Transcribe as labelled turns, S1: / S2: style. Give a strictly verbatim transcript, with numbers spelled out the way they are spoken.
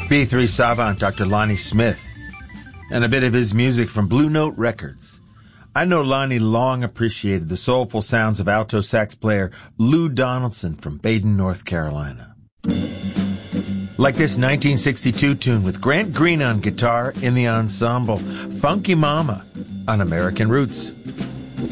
S1: B three savant Doctor Lonnie Smith, and a bit of his music from Blue Note Records. I know Lonnie long appreciated the soulful sounds of alto sax player Lou Donaldson from Baden, North Carolina. Like this nineteen sixty-two tune with Grant Green on guitar in the ensemble, Funky Mama on American Roots.